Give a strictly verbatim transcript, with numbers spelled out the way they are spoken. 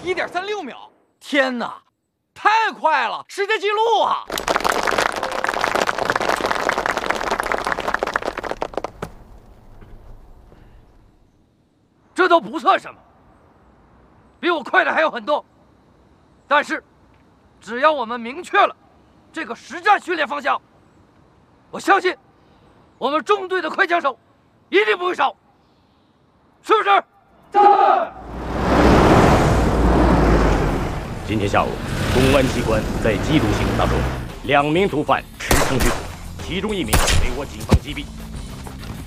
一点三六秒！天哪，太快了，世界纪录啊！ 这都不算什么，比我快的还有很多。但是，只要我们明确了这个实战训练方向，我相信我们中队的快枪手一定不会少，是不是？ 在。今天下午，公安机关在缉毒行动当中，两名毒贩持枪拘捕，其中一名被我警方击毙。